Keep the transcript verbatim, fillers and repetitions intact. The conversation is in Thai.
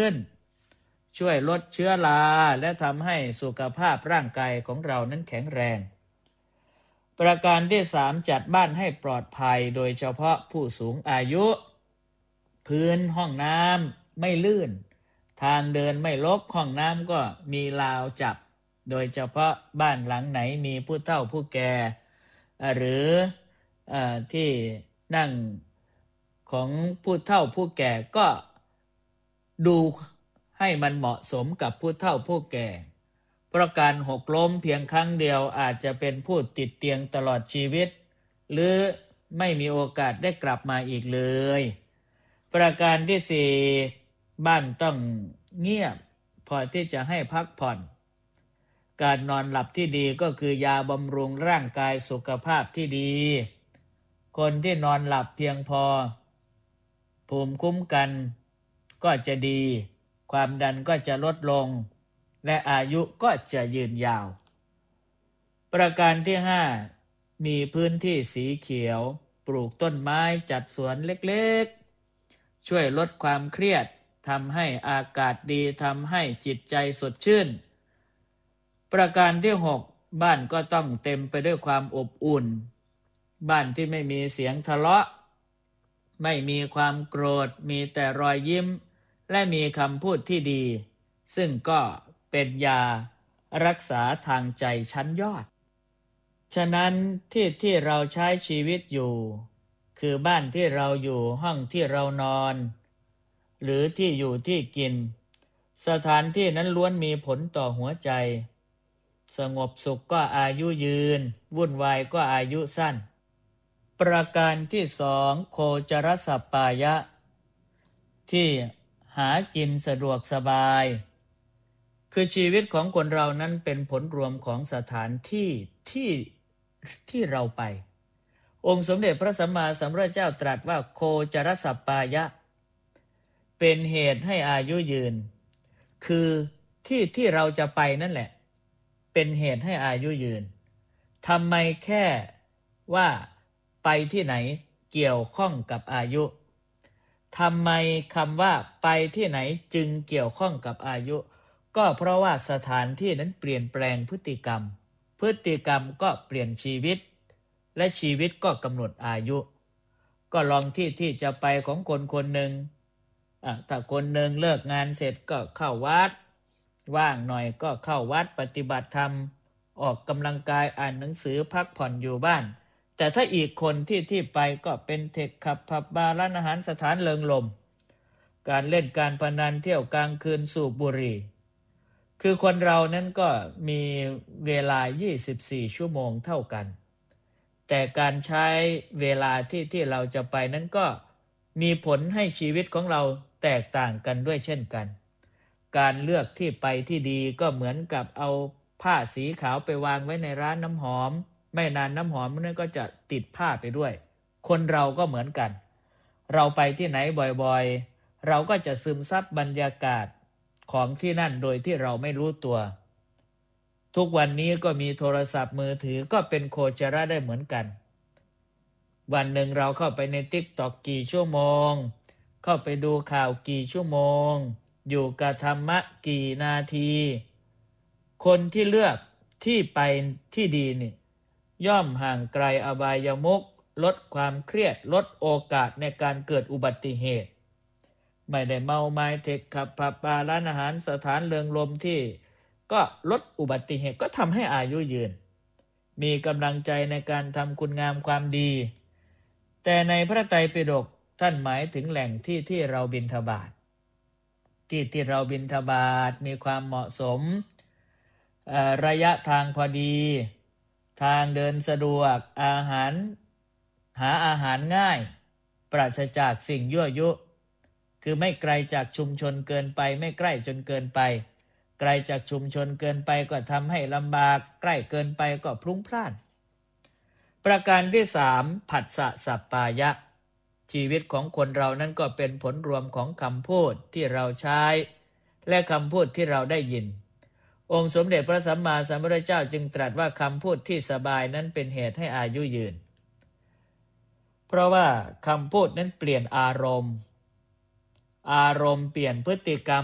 ขึ้นช่วยลดเชื้อราและทำให้สุขภาพร่างกายของเรานั้นแข็งแรงประการที่สามจัดบ้านให้ปลอดภัยโดยเฉพาะผู้สูงอายุพื้นห้องน้ำไม่ลื่นทางเดินไม่รกห้องน้ำก็มีราวจับโดยเฉพาะบ้านหลังไหนมีผู้เฒ่าผู้แก่หรือที่นั่งของผู้เฒ่าผู้แก่ก็ดูให้มันเหมาะสมกับผู้เฒ่าผู้แก่เพราะการหกล้มเพียงครั้งเดียวอาจจะเป็นผู้ติดเตียงตลอดชีวิตหรือไม่มีโอกาสได้กลับมาอีกเลยประการที่สี่บ้านต้องเงียบพอที่จะให้พักผ่อนการนอนหลับที่ดีก็คือยาบำรุงร่างกายสุขภาพที่ดีคนที่นอนหลับเพียงพอภูมิคุ้มกันก็จะดีความดันก็จะลดลงและอายุก็จะยืนยาวประการที่ห้ามีพื้นที่สีเขียวปลูกต้นไม้จัดสวนเล็กๆช่วยลดความเครียดทำให้อากาศดีทำให้จิตใจสดชื่นประการที่หกบ้านก็ต้องเต็มไปด้วยความอบอุ่นบ้านที่ไม่มีเสียงทะเลาะไม่มีความโกรธมีแต่รอยยิ้มและมีคำพูดที่ดีซึ่งก็เป็นยารักษาทางใจชั้นยอดฉะนั้นที่ที่เราใช้ชีวิตอยู่คือบ้านที่เราอยู่ห้องที่เรานอนหรือที่อยู่ที่กินสถานที่นั้นล้วนมีผลต่อหัวใจสงบสุขก็อายุยืนวุ่นวายก็อายุสั้นประการที่สองโคจรสัปปายะที่หากินสะดวกสบายคือชีวิตของคนเรานั้นเป็นผลรวมของสถานที่ที่ที่เราไปองค์สมเด็จพระสัมมาสัมพุทธเจ้าตรัสว่าโคจรสัปปายะเป็นเหตุให้อายุยืนคือที่ที่เราจะไปนั่นแหละเป็นเหตุให้อายุยืนทำไมแค่ว่าไปที่ไหนเกี่ยวข้องกับอายุทำไมคำว่าไปที่ไหนจึงเกี่ยวข้องกับอายุก็เพราะว่าสถานที่นั้นเปลี่ยนแปลงพฤติกรรมพฤติกรรมก็เปลี่ยนชีวิตและชีวิตก็กำหนดอายุก็ลองที่ที่จะไปของคนคนหนึ่งอ่ะถ้าคนหนึ่งเลิกงานเสร็จก็เข้าวัดว่างหน่อยก็เข้าวัดปฏิบัติธรรมออกกำลังกายอ่านหนังสือพักผ่อนอยู่บ้านแต่ถ้าอีกคนที่ที่ไปก็เป็นเทคขับผับบาร์ร้านอาหารสถานเริงรมย์การเล่นการพนันเที่ยวกลางคืนสูบบุหรี่คือคนเรานั้นก็มีเวลายี่สิบสี่ชั่วโมงเท่ากันแต่การใช้เวลาที่ที่เราจะไปนั้นก็มีผลให้ชีวิตของเราแตกต่างกันด้วยเช่นกันการเลือกที่ไปที่ดีก็เหมือนกับเอาผ้าสีขาวไปวางไว้ในร้านน้ำหอมไม่นานน้ำหอมนั้นก็จะติดผ้าไปด้วยคนเราก็เหมือนกันเราไปที่ไหนบ่อยๆเราก็จะซึมซับบรรยากาศของที่นั่นโดยที่เราไม่รู้ตัวทุกวันนี้ก็มีโทรศัพท์มือถือก็เป็นโคจรได้เหมือนกันวันหนึ่งเราเข้าไปใน TikTok กี่ชั่วโมงเข้าไปดูข่าวกี่ชั่วโมงอยู่กับธรรมะกี่นาทีคนที่เลือกที่ไปที่ดีนี่ย่อมห่างไกลอบายมุขลดความเครียดลดโอกาสในการเกิดอุบัติเหตุไม่ได้เมาไม้เทคขับผับบาร์ร้านอาหารสถานเริงรมย์ที่ก็ลดอุบัติเหตุก็ทำให้อายุยืนมีกำลังใจในการทำคุณงามความดีแต่ในพระไตรปิฎกท่านหมายถึงแหล่งที่ที่เราบิณฑบาตที่ที่เราบิณฑบาตมีความเหมาะสมระยะทางพอดีทางเดินสะดวกอาหารหาอาหารง่ายปราศจากสิ่งยั่วยุคือไม่ไกลจากชุมชนเกินไปไม่ใกล้จนเกินไปไกลจากชุมชนเกินไปก็ทำให้ลำบากใกล้เกินไปก็พลุ้งพล่านประการที่สามผัสสะสัปปายะชีวิตของคนเรานั้นก็เป็นผลรวมของคำพูดที่เราใช้และคำพูดที่เราได้ยินองค์สมเด็จพระสัมมาสัมพุทธเจ้าจึงตรัสว่าคำพูดที่สบายนั้นเป็นเหตุให้อายุยืนเพราะว่าคำพูดนั้นเปลี่ยนอารมณ์อารมณ์เปลี่ยนพฤติกรรม